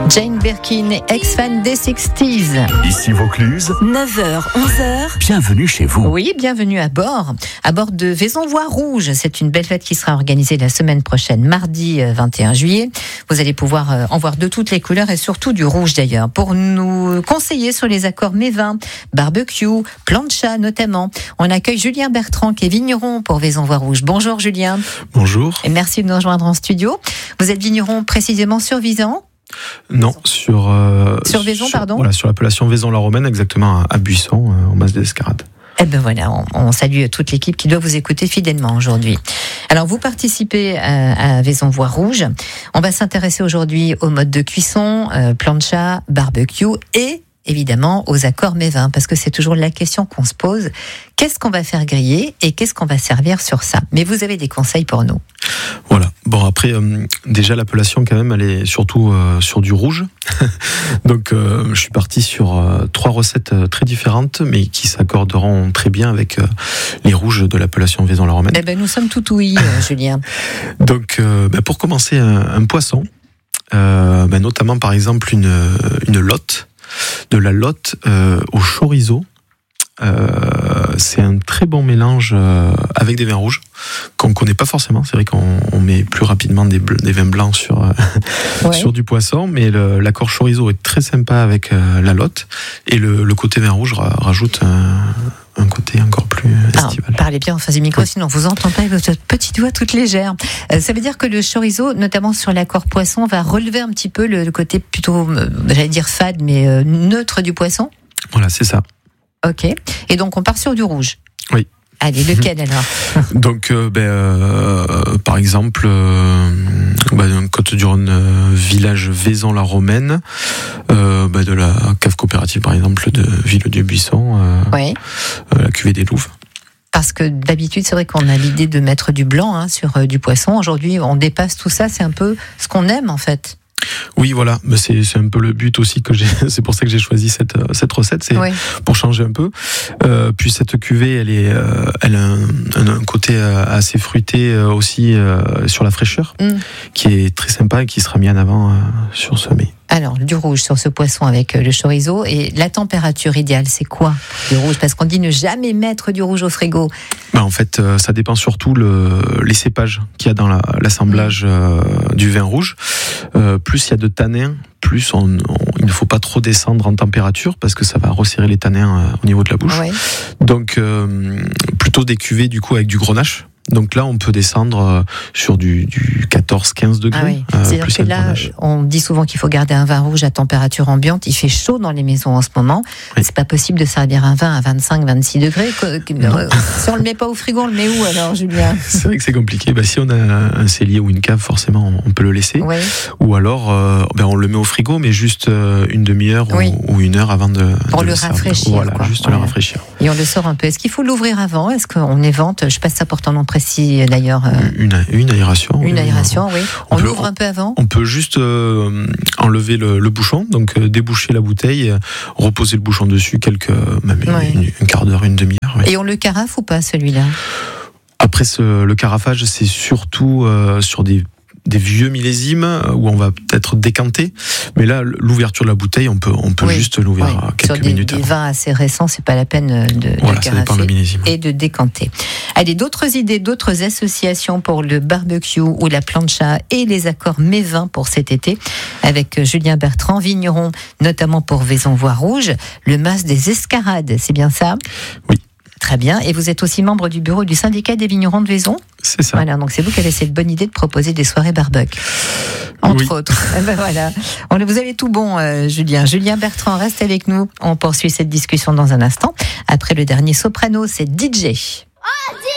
Jane Birkin, ex-fan des 60s. Ici Vaucluse, 9h, 11h. bienvenue chez vous. Oui, bienvenue à bord de Vaison-Voie Rouge. C'est une belle fête qui sera organisée la semaine prochaine, mardi 21 juillet. Vous allez pouvoir en voir de toutes les couleurs et surtout du rouge d'ailleurs. Pour nous conseiller sur les accords mets-vins, barbecue, plancha notamment, on accueille Julien Bertrand qui est vigneron pour Vaison-Voie Rouge. Bonjour Julien. Bonjour. Et merci de nous rejoindre en studio. Vous êtes vigneron précisément sur Visan ? Non, sur Vaison, pardon. Voilà, sur l'appellation Vaison-la-Romaine, exactement à Buisson, au Mas des Escarades. Eh ben voilà, on salue toute l'équipe qui doit vous écouter fidèlement aujourd'hui. Alors vous participez à Vaison-Voie Rouge. On va s'intéresser aujourd'hui au mode de cuisson, plancha, barbecue et évidemment aux accords mets-vins, parce que c'est toujours la question qu'on se pose. Qu'est-ce qu'on va faire griller et qu'est-ce qu'on va servir sur ça ? Mais vous avez des conseils pour nous. Voilà. Bon, après, déjà, l'appellation, quand même, elle est surtout sur du rouge. Donc, je suis parti sur 3 recettes très différentes, mais qui s'accorderont très bien avec les rouges de l'appellation Vaison-la-Romaine. Eh ben, nous sommes tout ouïs, Julien. Donc, pour commencer, un poisson, notamment, par exemple, une lotte, de la lotte au chorizo. C'est un très bon mélange avec des vins rouges qu'on ne connaît pas forcément. C'est vrai qu'on met plus rapidement des vins blancs sur du poisson, mais l'accord chorizo est très sympa avec la lotte, et le côté vin rouge rajoute un côté encore plus estival. Parlez bien en face du micro, sinon on vous entend pas avec votre petite voix toute légère. Ça veut dire que le chorizo, notamment sur l'accord poisson, va relever un petit peu le côté plutôt, j'allais dire fade, mais neutre du poisson. Voilà, c'est ça. Ok. Et donc on part sur du rouge. Oui. Allez, lequel alors ? Donc, par exemple, Côte-du-Rhône, village Vaison-la-Romaine, de la cave coopérative, par exemple, de Ville-du-Buisson, Oui. La cuvée des Louves. Parce que d'habitude, c'est vrai qu'on a l'idée de mettre du blanc sur du poisson. Aujourd'hui, on dépasse tout ça. C'est un peu ce qu'on aime, en fait. Oui, voilà, mais c'est un peu le but aussi que j'ai. C'est pour ça que j'ai choisi cette recette, c'est pour changer un peu. Puis cette cuvée, elle a un côté assez fruité aussi sur la fraîcheur, qui est très sympa et qui sera mis en avant sur ce mets. Alors, du rouge sur ce poisson avec le chorizo. Et la température idéale, c'est quoi du rouge ? Parce qu'on dit ne jamais mettre du rouge au frigo. En fait, ça dépend surtout les cépages qu'il y a dans l'assemblage du vin rouge. Plus il y a de tanins, plus il ne faut pas trop descendre en température, parce que ça va resserrer les tanins au niveau de la bouche. Ouais. Donc, plutôt des cuvées du coup avec du grenache. Donc là, on peut descendre sur du 14-15 degrés. Ah oui. C'est-à-dire que là, on dit souvent qu'il faut garder un vin rouge à température ambiante. Il fait chaud dans les maisons en ce moment. Oui. C'est pas possible de servir un vin à 25-26 degrés. Si on le met pas au frigo, on le met où alors, Julien ? C'est vrai que c'est compliqué. Si on a un cellier ou une cave, forcément, on peut le laisser. Oui. Ou alors, on le met au frigo, mais juste une demi-heure ou une heure avant de pour le servir. Rafraîchir. Voilà, juste le rafraîchir. Et on le sort un peu. Est-ce qu'il faut l'ouvrir avant ? Est-ce qu'on évente ? Je passe ça pour ton nom précis d'ailleurs. Une aération. Une aération, oui. On l'ouvre un peu avant ? On peut juste enlever le bouchon, donc déboucher la bouteille, reposer le bouchon dessus un quart d'heure, une demi-heure. Oui. Et on le carafe ou pas celui-là ? Après, le carafage, c'est surtout sur des vieux millésimes où on va peut-être décanter, mais là l'ouverture de la bouteille on peut juste l'ouvrir quelques minutes avant. Des vins assez récents, c'est pas la peine de carafer et de décanter. Allez, d'autres idées, d'autres associations pour le barbecue ou la plancha et les accords mets-vins pour cet été avec Julien Bertrand, vigneron notamment pour Vaison-Voie Rouge, le Mas des Escarades, c'est bien ça ? Oui. Très bien. Et vous êtes aussi membre du bureau du syndicat des vignerons de Vaison ? C'est ça. Voilà, donc c'est vous qui avez cette bonne idée de proposer des soirées barbecue, entre autres. Voilà. Vous avez tout bon, Julien. Julien Bertrand, reste avec nous. On poursuit cette discussion dans un instant. Après le dernier soprano, c'est DJ.